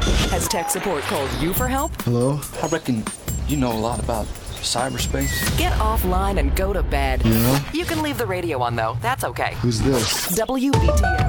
Has tech support called you for help? Hello? I reckon you know a lot about cyberspace. Get offline and go to bed. Yeah? You can leave the radio on, though. That's okay. Who's this? WBTO.